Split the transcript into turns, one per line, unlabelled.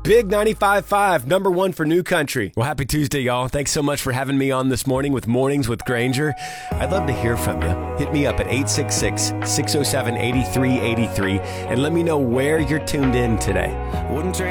Big 95.5, number one for New Country. Well, happy Tuesday, y'all. Thanks so much for having me on this morning with Mornings with Granger. I'd love to hear from you. Hit me up at 866-607-8383 and let me know where you're tuned in today. Wouldn't trade